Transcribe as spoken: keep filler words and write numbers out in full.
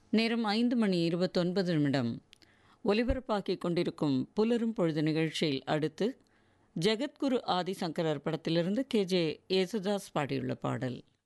நேரம் ஐந்து மணி இருபத்தொன்பது நிமிடம். ஒலிபரப்பாக்கிக் கொண்டிருக்கும் புலரும் பொழுது நிகழ்ச்சியில் அடுத்து ஜெகத்குரு ஆதிசங்கரர் படத்திலிருந்து கே ஜே யேசுதாஸ் பாடியுள்ள பாடல்.